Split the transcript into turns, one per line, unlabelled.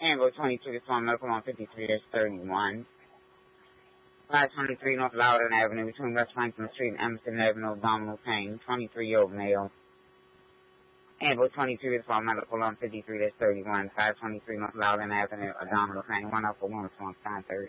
Ambo 22 is on Medical on 53-31. 523 North Loudon Avenue between West Franklin Street and Emerson Avenue, abdominal pain, 23-year-old male. Ambo 22 is on Medical on 53-31. 523 North Loudon Avenue, abdominal pain, 1 up for 1 response, 9:30.